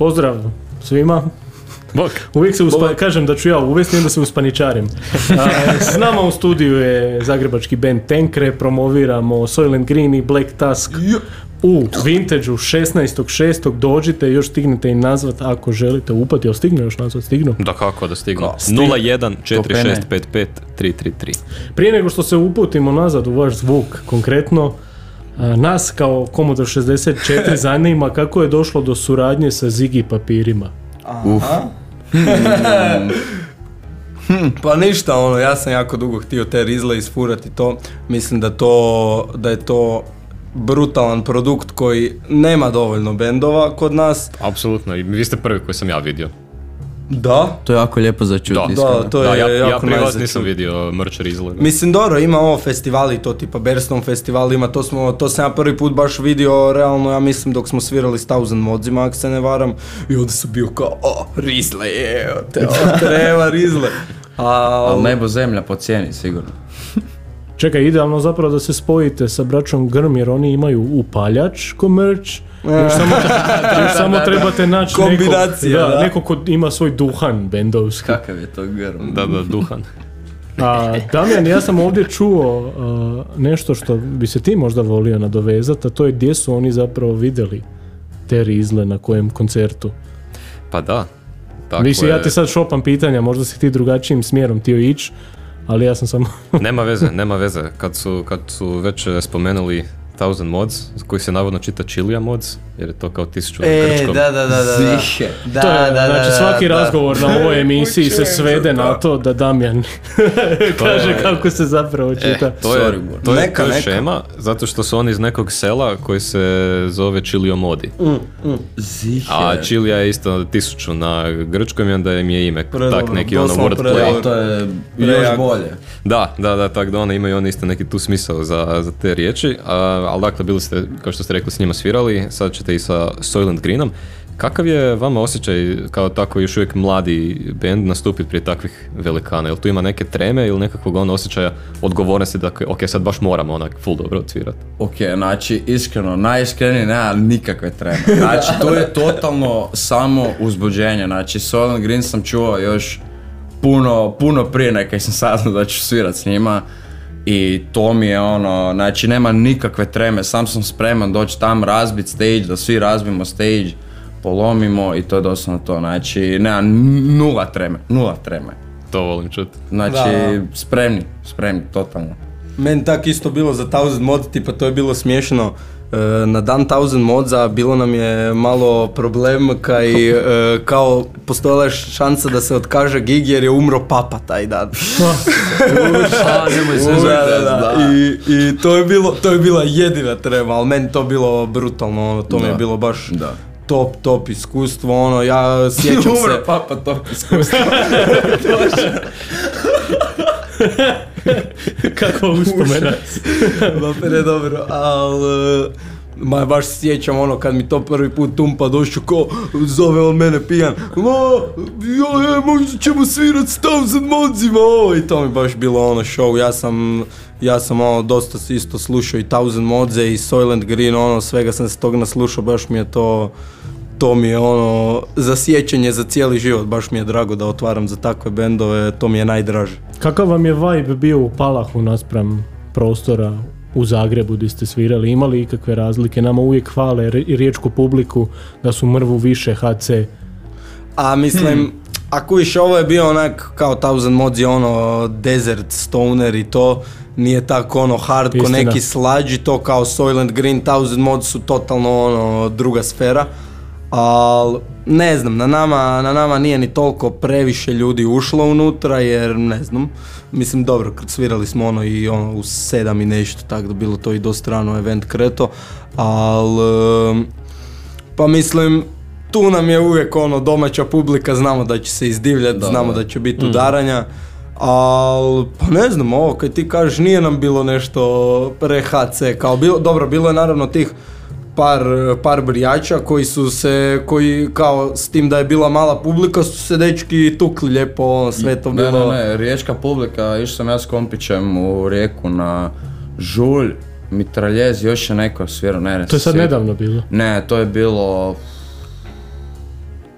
pozdrav svima. Bok. Uvijek se kažem da ću ja uvesti, onda se uspaničarim. S nama u studiju je zagrebački band Tenkre, promoviramo Soylent Green i Black Tusk u Vintage-u 16.6. Dođite, još stignete i nazvat ako želite upati. Jel stigne još nazvat? Stignu? Da, kako da stignu? 01-4655-333. Prije nego što se uputimo nazad u vaš zvuk, konkretno, nas kao Commodore 64 zanima kako je došlo do suradnje sa Ziggy papirima. Pa ništa, ja sam jako dugo htio te rizle isfurati to. Mislim da je to brutalan produkt koji nema dovoljno bendova kod nas. Apsolutno, i vi ste prvi koji sam ja vidio. Da? To je jako lijepo za čuti. Da, to je jako ja prije vas nisam vidio merch rizle. Mislim, dobro, ima ovo festivali, to tipa Bearstorm festival ima, to sam ja prvi put baš vidio, realno, ja mislim, dok smo svirali s Thousand Modsima, ako se ne varam, i onda sam bio kao, rizle, treba rizle. Ali nebo zemlja po cijeni, sigurno. Čekaj, idealno zapravo da se spojite sa braćom Grm, jer oni imaju upaljač ko merch. Još samo trebate naći neko ko ima svoj duhan bendovski. Kakav je to Grm? Da, duhan. Damjan, ja sam ovdje čuo nešto što bi se ti možda volio nadovezati, a to je gdje su oni zapravo vidjeli te rizle, na kojem koncertu. Pa da. Mislim, ja ti sad šopam pitanja, možda si ti drugačijim smjerom htio ići, ali ja sam samo... Nema veze. Kad su već spomenuli Thousand Mods, koji se navodno čita Chilija Mods, jer je to kao 1000 na grčkom. Zihe. Znači svaki razgovor na ovoj emisiji se svede na to da Damjan kaže kako se zapravo čita. To je šema, zato što su oni iz nekog sela koji se zove Chilio Modi. Zihe. A Chilija je isto 1000 na grčkom i onda im je ime tak neki wordplay. To je još bolje. Da, tako da oni imaju isto neki tu smisao za te riječi, ali dakle bili ste, kao što ste rekli, s njima svirali, sad ćete i sa Soylent Greenom. Kakav je vama osjećaj kao tako još uvijek mladi band nastupiti prije takvih velikana? Jel tu ima neke treme ili nekakvog osjećaja odgovornosti da ok, sad baš moramo full dobro odsvirati? Ok, znači iskreno, najiskrenije nema nikakve treme. Znači to je totalno samo uzbuđenje. Znači Soylent Green sam čuo još puno prije nekaj sam saznao da ću svirat s njima. I to mi je znači nema nikakve treme, sam spreman doći tam, razbit stage, da svi razbimo stage, polomimo i to je doslovno to, znači nema nula treme. To volim čuti. Znači spremni, totalno. Meni tak isto bilo za Thousand Mods, tipa to je bilo smiješno. Na dan Thousand Modsa bilo nam je malo problem kao postojala je šansa da se otkaže gig jer je umro papa taj dan. Nemoj se I to je bila jedina trema, ali meni to bilo brutalno, to mi je bilo baš top iskustvo, ja sjećam se... Umro papa, top iskustvo. Kako uspomena. Ne dobro, ali... baš sjećam kad mi to prvi put Tumpa došao ko zove on mene pijan. Možda ćemo svirat s Thousand Modsima. I to mi baš bilo show. Ja sam dosta isto slušao i Thousand Modse i Soylent Green, svega sam se tog naslušao, baš mi je to mi je za sjećanje za cijeli život, baš mi je drago da otvaram za takve bendove, to mi je najdraže. Kakav vam je vibe bio u Palahu naspram prostora u Zagrebu gdje ste svirali? Imali ikakve razlike? Nama uvijek hvale riječku publiku da su mrvu više HC. A mislim, ako više ovo je bio onak kao Thousand Mods je desert stoner i to nije tako hard ko neki slađi, to kao Soylent Green, Thousand Mods su totalno druga sfera. Ali ne znam, na nama nije ni toliko previše ljudi ušlo unutra jer ne znam, mislim dobro, svirali smo i u 7 i nešto, tako da bilo to i dosta rano event kreto, ali pa mislim tu nam je uvijek domaća publika, znamo da će se izdivljati, znamo da će biti udaranja, ali pa ne znam, ovo kad ti kažeš nije nam bilo nešto pre-HC, kao bilo je naravno tih par brijača koji kao s tim da je bila mala publika su se dečki tukli lijepo, sve to bilo. Ne, riječka publika, išao sam ja s kompićem u Rijeku na Žulj, Mitraljez, još je neko svirao, ne. To je sad nedavno bilo? Ne, to je bilo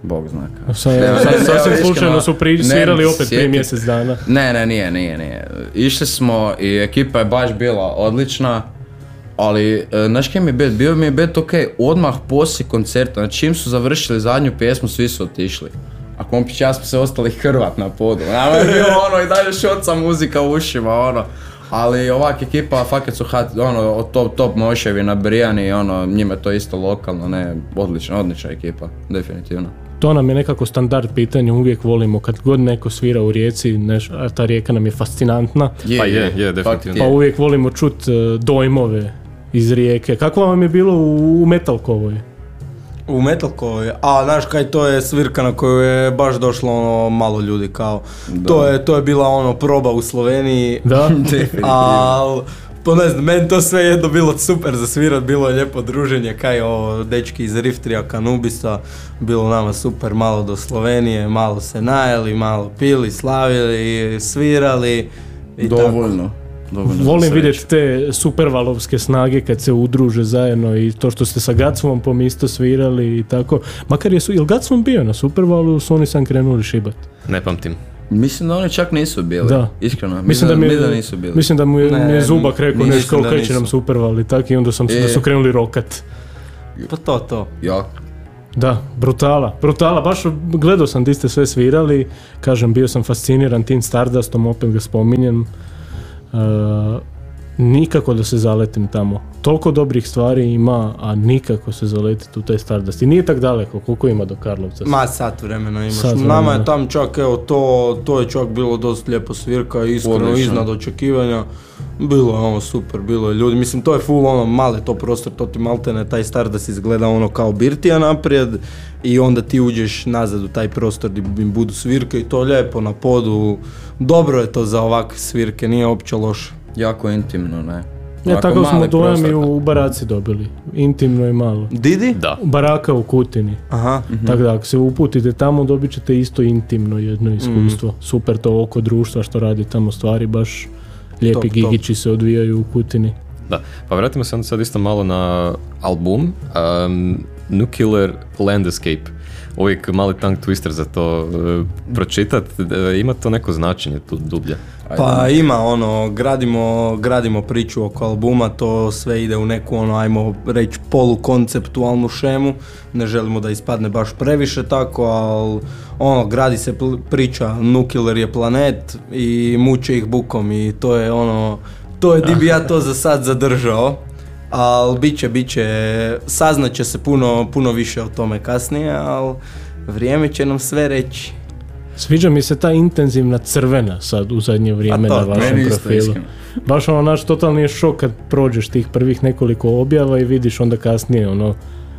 Bog zna. Sasvim slučajno su svirali opet prije mjesec dana. Ne, nije. Išli smo i ekipa je baš bila odlična, ali znaš kaj mi je bet? Bio mi je bet ok, odmah poslije koncerta, znači čim su završili zadnju pjesmu, svi su otišli. A kompić ja smo se ostali hrvat na podu. Nama je bilo ono i dalje šoca muzika u ušima, ono. Ali ovak ekipa, fakat su top moševi nabrijani, ono, njima je to isto lokalno, ne, odlična ekipa, definitivno. To nam je nekako standard pitanje, uvijek volimo kad god neko svira u Rijeci, a ta Rijeka nam je fascinantna. Je, definitivno. Pa uvijek volimo čut dojmove iz Rijeke. Kako vam je bilo u Metalkovoj? U Metalkovoj, znaš kaj, to je svirka na koju je baš došlo ono malo ljudi kao, to je bila ono proba u Sloveniji, da, ali pa ne znam, meni to sve jedno bilo super za svirat, bilo je lijepo druženje, kaj ovo dečki iz Riftrija, Kanubisa, bilo nama super, malo do Slovenije, malo se najeli, malo pili, slavili, svirali i dovoljno. Volim vidjeti te supervalovske snage kad se udruže zajedno i to što ste sa Gacvom isto svirali i tako. Makar jel Gacvom bio na supervalu, su oni sam krenuli šibat? Ne pamtim. Mislim da oni čak nisu bili, da. Iskreno. Mislim da nisu bili. Mislim da mu je Zubak rekao nešto kao kreće nam superval i tako i onda da su krenuli rokat. Pa to. Ja. Da, brutala, baš gledao sam di ste sve svirali, kažem, bio sam fasciniran tim Stardustom, opet ga spominjem. Nikako da se zaletim tamo. Toliko dobrih stvari ima, a nikako se zaletiti u taj Stardust. I nije tak daleko, koliko ima do Karlovca? Ma, sat vremena imaš. Nama je tam čak, evo, to je čak bilo dosta lijepo svirka, iskreno iznad očekivanja. Bilo je ono super, bilo je ljudi. Mislim, to je full ono male to prostor, to ti maltene, taj Stardust izgleda ono kao birtija naprijed i onda ti uđeš nazad u taj prostor gdje budu svirke i to lijepo na podu. Dobro je to za ovakve svirke, nije uopće loše. Jako intimno, ne? Ja, tako smo dojam i u Baraci dobili. Intimno i malo. Didi? Da. Baraka u Kutini. Aha. Tako da, ako se uputite tamo, dobit ćete isto intimno jedno iskustvo. Super to oko društva što radi tamo stvari, baš lijepi gigići se odvijaju u Kutini. Da, pa vratimo se onda sad isto malo na album Nuclear Landscape. Uvijek mali tongue twister za to pročitat, ima to neko značenje tu dublje? Pa ima ono, gradimo priču oko albuma, to sve ide u neku ono, ajmo reći, polukonceptualnu šemu, ne želimo da ispadne baš previše tako, ali ono, gradi se priča, Nuclear je planet i muče ih bukom i to je ono, to je di bi ja to za sad zadržao. Ali bit će, saznaće se puno više o tome kasnije, ali vrijeme će nam sve reći. Sviđa mi se ta intenzivna crvena sad u zadnje vrijeme na vašem profilu. Baš ono naš totalni je šok kad prođeš tih prvih nekoliko objava i vidiš onda kasnije ono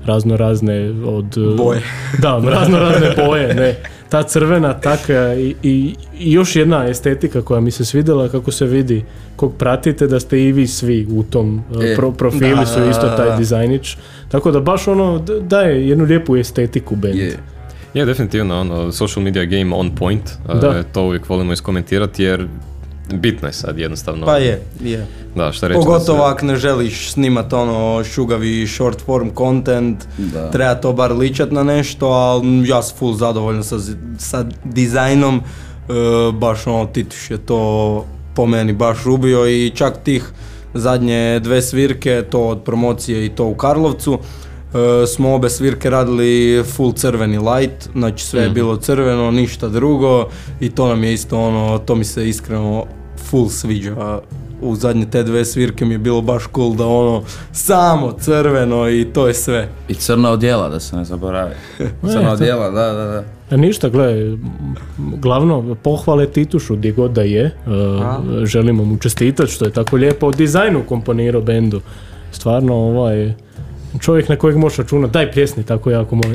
razne od boje. Da, razne boje, ne. Ta crvena taka i još jedna estetika koja mi se svidjela kako se vidi kog pratite da ste i vi svi u tom profilu su isto taj dizajnić. Tako da baš ono daje jednu lijepu estetiku band. Je, definitivno ono, social media game on point, to uvijek volimo iskomentirati jer bitno je sad jednostavno. Pa je. Da, šta reći. Pogotovo ako ne želiš snimat ono šugavi short form content, treba to bar ličat na nešto, ali ja sam full zadovoljan sa dizajnom, baš ono Tituš je to po meni baš ubio i čak tih zadnje 2 svirke, to od promocije i to u Karlovcu, smo obe svirke radili full crveni light, znači sve je bilo crveno, ništa drugo i to nam je isto ono, to mi se iskreno full sviđa. U zadnje te 2 svirke mi je bilo baš cool da ono samo crveno i to je sve. I crna odjela, da se ne zaboravi. Crna odjela, da. Ništa, gledaj, glavno pohvale Titušu gdje god da je, želimo mu čestitati što je tako lijepo o dizajnu komponirao bendu. Stvarno čovjek na kojeg možeš računati, daj pljesni tako jako molim.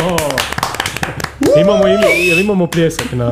Imamo pljesak na...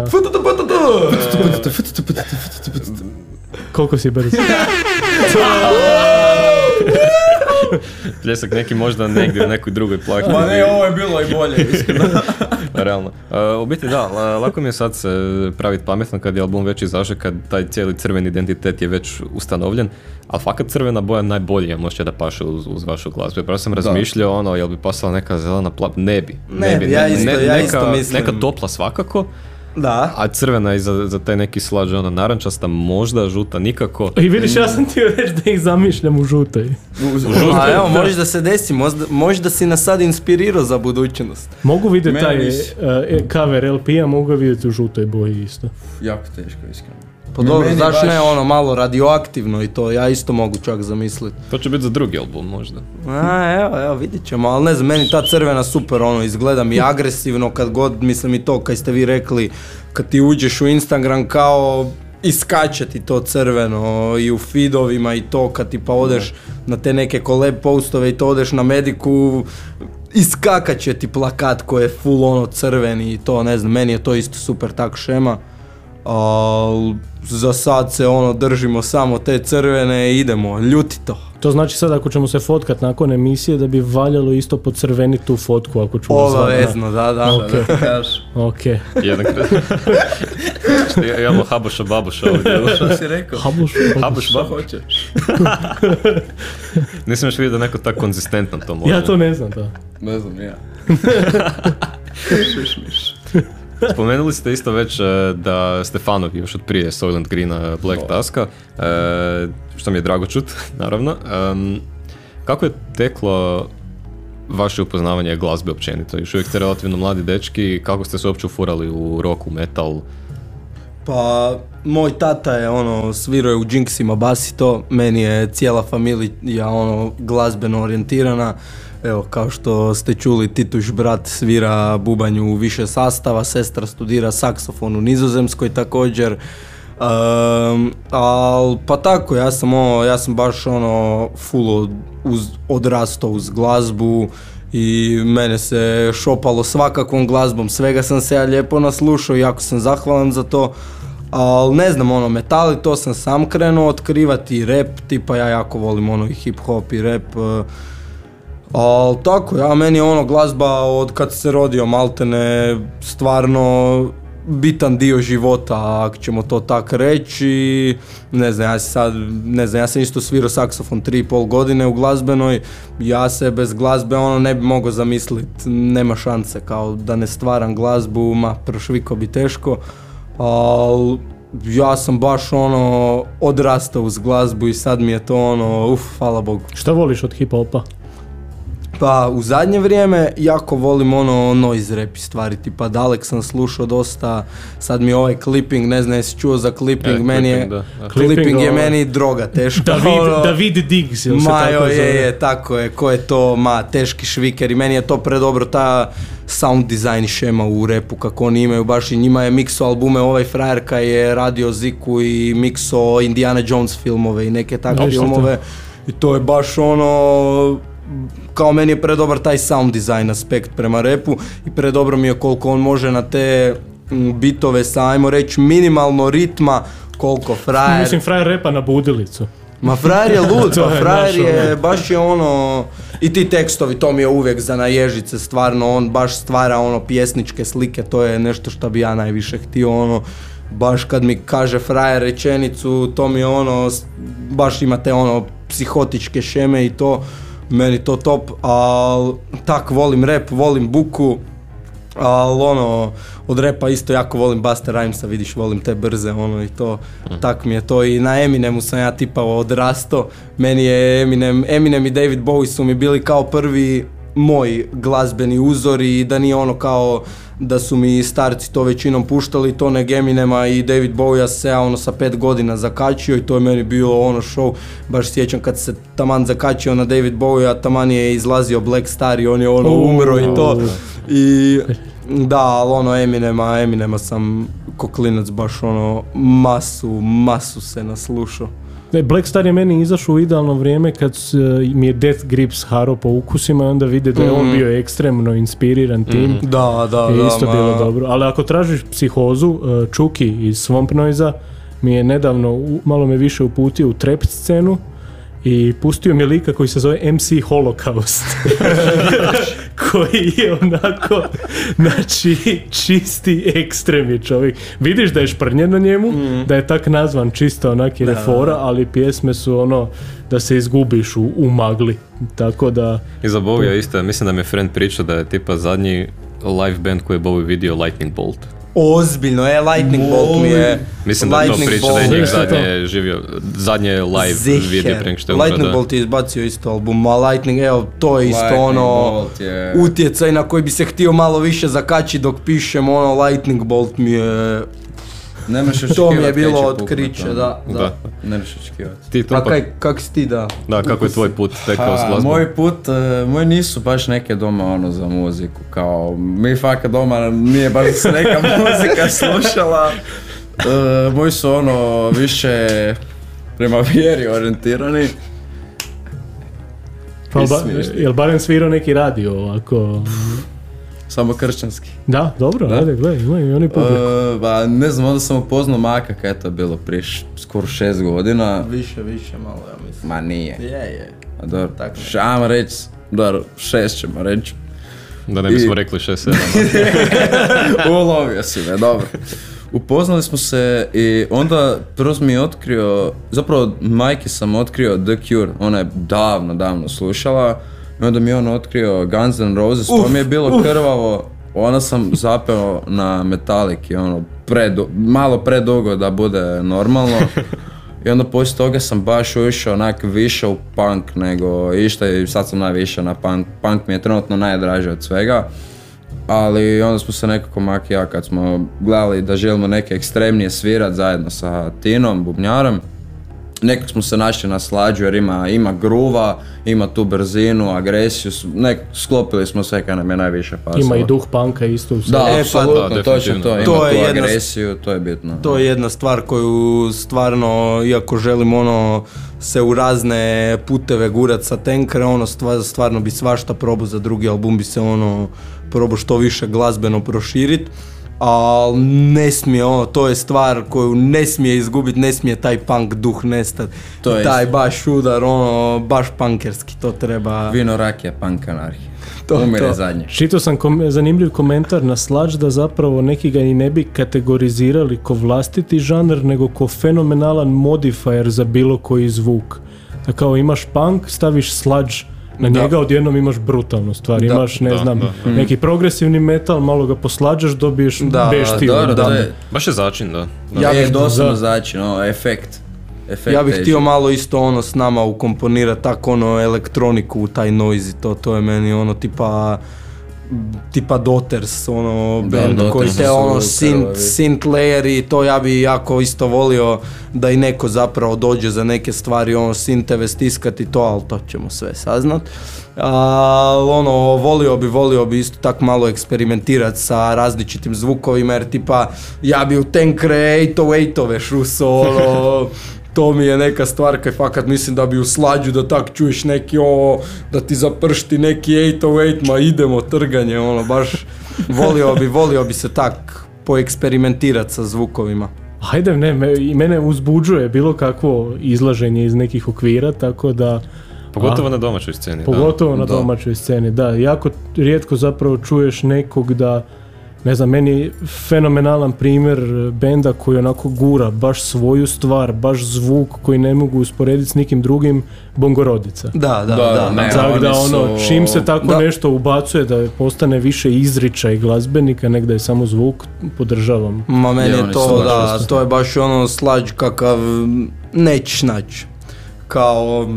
Koliko si brzo? Pljesak neki možda negdje u nekoj drugoj plaki. Ma ne, ovo je bilo i bolje, iskreno. Realno. U biti da, lako mi je sad se praviti pametno kad je album već izašao, kad taj cijeli crveni identitet je već ustanovljen, ali fakat crvena boja najbolje je možda da paše uz vašu glazbu. Prvo sam razmišljao jel bi pasala neka zelena ne bi. Ja isto mislim. Neka topla svakako. Da. A crvena je za taj neki slađ, narančasta, možda, žuta, nikako. I vidiš, ja sam ti reći da ih zamišljam u žutoj. A evo, može da se desi, možda si nas sad inspirirao za budućnost. Mogu vidjeti taj cover LP-a, mogu ga vidjeti u žutoj boji isto. Jako teško, iskreno. Pa dobro, znaš ne, malo radioaktivno i to, ja isto mogu čak zamisliti. To će biti za drugi album možda. Evo, vidit ćemo, ali ne znam, meni ta crvena super, izgleda mi agresivno, kad god, mislim i to, kad ste vi rekli, kad ti uđeš u Instagram kao iskače ti to crveno i u feedovima i to, kad ti pa odeš na te neke collab postove i to odeš na Mediku, iskakat će ti plakat koji je full crveni i to, ne znam, meni je to isto super tak šema. Za sad se držimo samo te crvene i idemo, ljuti to. To znači sad ako ćemo se fotkat nakon emisije da bi valjalo isto podcrveniti tu fotku ako ćemo obavezno, da. Ok. Jedan krat. Imamo Habuša Babuša ovdje. Što si rekao? Habuš Babuša. Nisam još vidio da neko tako konzistentan to može. Ja to ne znam, da. Ne znam, ja. Spomenuli ste isto već da ste fanovi još od prije Soylent Greena, Black Tuska, što mi je drago čut, naravno. Kako je teklo vaše upoznavanje glazbe općenito? Još uvijek ste relativno mladi dečki, kako ste se uopće ufurali u rock, u metal? Pa, moj tata je svirao je u Jinxima bas i to, meni je cijela familija glazbeno orijentirana. Evo, kao što ste čuli, Tituš brat svira bubanj u više sastava, sestra studira saksofon u Nizozemskoj također. Pa tako, ja sam baš full odrastao uz glazbu i mene se šopalo svakakvom glazbom, svega sam se ja lijepo naslušao i jako sam zahvalan za to. Ali ne znam, metali, to sam sam krenuo otkrivati, rap, tipa ja jako volim i hip hop i rap. Ali tako, meni je glazba od kad se rodio maltene stvarno bitan dio života, ako ćemo to tako reći. Ne znam, ja sam isto svirao saksofon 3,5 godine u glazbenoj, ja se bez glazbe ne bi mogao zamisliti, nema šanse, kao da ne stvaram glazbu, prošviko bi teško, ali ja sam baš odrastao uz glazbu i sad mi je to hvala Bogu. Šta voliš od hip-hopa? Pa u zadnje vrijeme jako volim noise rap stvari, tipa Dalek sam slušao dosta, sad mi ovaj clipping, ne znam jesi čuo za clipping, meni je, clipping je meni droga, teška. David Diggs, ili se tako zove? Tako je, ko je to, teški šviker i meni je to predobro, ta sound design šema u rapu kako oni imaju, baš i njima je mikso albume, ovaj frajerka je radio Ziku i mikso Indiana Jones filmove i neke takve filmove i to je baš kao meni je predobar taj sound design aspekt prema rapu i predobro mi je koliko on može na te bitove sa, ajmo reći, minimalno ritma, koliko frajer... Mislim, frajer repa na budilicu. Ma frajer je lud, frajer je, baš je i ti tekstovi, to mi je uvijek za naježice, stvarno, on baš stvara pjesničke slike, to je nešto što bi ja najviše htio, baš kad mi kaže frajer rečenicu, to mi je baš ima te psihotičke šeme i to, meni to top, ali tak volim rap, volim buku, ali od rapa isto jako volim Busta Rhymesa, vidiš, volim te brze, i to, tak mi je to i na Eminemu sam ja tipa odrasto, meni je Eminem i David Bowie su mi bili kao prvi moj glazbeni uzori i da nije kao da su mi starci to većinom puštali, to nego Eminema i David Bowie se ja sa 5 godina zakačio i to je meni bilo show, baš sjećam kad se taman zakačio na David Bowie, a taman je izlazio Black Star i on je umro i to i da, ali Eminema sam ko klinac baš masu se naslušao. Black Star je meni izašao u idealno vrijeme kad mi je Death Grips haro po ukusima i onda vide da je on bio ekstremno inspiriran tim. Da, i isto bilo dobro. Ali ako tražiš Psihozu, Chucky iz Swamp Noise-a mi je nedavno malo me više uputio u trap scenu i pustio mi je lika koji se zove MC Holocaust. Koji je onako, znači, čisti ekstremni čovjek. Vidiš da je šprnjen na njemu, da je tak nazvan čisto onak jer je fora, ali pjesme su ono da se izgubiš u magli. Tako da... I za Boga isto, mislim da mi je friend pričao da je tipa zadnji live band koji je Bowie vidio Lightning Bolt. Ozbiljno, Lightning Bolt mi je... Mislim da je to priča da je njeg zadnje live vidio prije što je umro. Lightning Bolt je izbacio isto album, a Lightning, evo, to je isto ono utjecaj na koji bi se htio malo više zakačiti dok pišem, ono Lightning Bolt mi je... To mi je bilo otkriće, da. Ne možeš očekivati. A kak si ti da? Da, kako je tvoj put tekao s glazbom? Moj put, moji nisu baš neke doma ono za muziku, kao mi fakat doma nije baš se neka muzika slušala. Moji su ono više prema vjeri orijentirani. Pa jel barem svirao neki radio ovako? Samo kršćanski. Da, dobro, ajde, gledaj, imaju oni publiku. Ne znam, onda sam upoznao Maka, kaj je to bilo prije skoro 6 godina. Više malo, ja mislim. Ma nije. Je. A dobro, ajmo reći, dobro, 6 ćemo reći. Da ne bismo rekli 6-7. Ulovio si me, dobro. Upoznali smo se i onda prvo mi je otkrio, zapravo majke sam otkrio The Cure, ona je davno slušala. I onda mi je on otkrio Guns N' Roses, to mi je bilo krvavo, onda sam zapeo na Metallici, ono, malo predugo da bude normalno. I onda poslije toga sam baš ušao onak više u punk nego išta i sad sam najviše na punk. Punk mi je trenutno najdraži od svega. Ali onda smo se nekako Mak i ja kad smo gledali da želimo neke ekstremnije svirat zajedno sa Tinom, bubnjarom. Nekako smo se našli na slađu jer ima gruva, ima tu brzinu, agresiju, sklopili smo sve kaj nam je najviše pasalo. Ima i duh punka isto u sebi. Da, apsolutno, točno to, ima to tu agresiju, to je bitno. To je jedna stvar koju stvarno, iako želim ono se u razne puteve gurat sa Tankre, ono stvarno bi svašta probao za drugi album, bi se ono probao što više glazbeno proširit. Ali ne smije ono, to je stvar koju ne smije izgubiti, ne smije taj punk duh nestati. Taj baš udar, ono, baš punkerski, to treba... Vino, rakija, punk, anarhija. Umire zadnje. Čitao sam zanimljiv komentar na Sludge da zapravo neki ga i ne bi kategorizirali ko vlastiti žanr, nego ko fenomenalan modifier za bilo koji zvuk. Da kao imaš punk, staviš Sludge na njega, odjednom imaš brutalnu stvar, imaš, neki progresivni metal, malo ga poslađaš, dobiješ beštiju. Baš je začin, da. Ja bih doslovno začin, efekt. Ja bih htio malo isto ono s nama ukomponirati tako ono elektroniku u taj noise, to je meni ono tipa Daughters, ono band koji te ono synth layer i to ja bi jako isto volio da i neko zapravo dođe za neke stvari, ono syntheve stiskati to, ali to ćemo sve saznat. Ono, volio bi isto tako malo eksperimentirati sa različitim zvukovima jer tipa ja bi u Tankre 808-ove šuso, ono, to mi je neka stvar kaj fakat mislim da bi u slađu da tak čuješ neki da ti zapršti neki 808, ma idemo trganje, ono baš volio bi se tak poeksperimentirati sa zvukovima. Hajde, mene uzbuđuje bilo kakvo izlaženje iz nekih okvira, tako da... Pogotovo na domaćoj sceni. Pogotovo na domaćoj sceni, da. Jako rijetko zapravo čuješ nekog da, ne znam, meni fenomenalan primjer benda koji onako gura baš svoju stvar, baš zvuk koji ne mogu usporediti s nikim drugim, Bongorodica. Da. Tako da ono, čim se tako nešto ubacuje da postane više izričaj glazbenika, nek da je samo zvuk, podržavam. Ma meni je to, to je baš ono slađ kakav nećeš naći. Kao,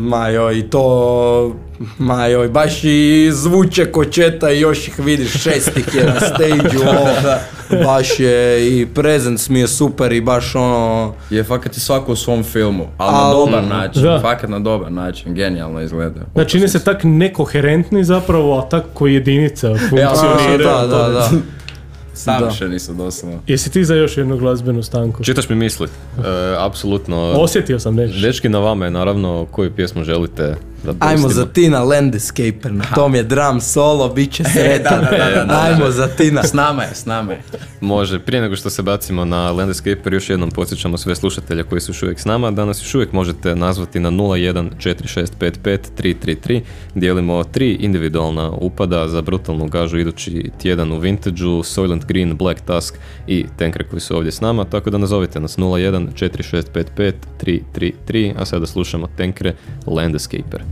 baš i zvuče ko Četa i još ih vidiš, 6 ih je na stage-u, baš je i presence mi je super i baš ono... Je fakat i svako u svom filmu, ali na dobar način, fakat na dobar način, genijalno izgleda. Znači, čini se tak nekoherentni zapravo, a tak ko jedinica funkcionira. Da. Savršeni su doslovno. Jesi ti za još jednu glazbenu stanku? Čitaš mi misli, apsolutno. Osjetio sam nešto. Dečki, na vama je naravno koju pjesmu želite Ajmo za Tina Landscaper, na tom je drum solo, bit će sretan. Ajmo za Tina. S nama je. Može, prije nego što se bacimo na Landscaper, još jednom podsjećamo sve slušatelje koji su još uvijek s nama, da nas još uvijek možete nazvati na 014655 Dijelimo 3 individualna upada za brutalnu gažu idući tjedan u Vintageu, Soylent Green, Black Tusk i Tankre koji su ovdje s nama, tako da nazovite nas 014655 333, a sada slušamo Tankre Landscaper.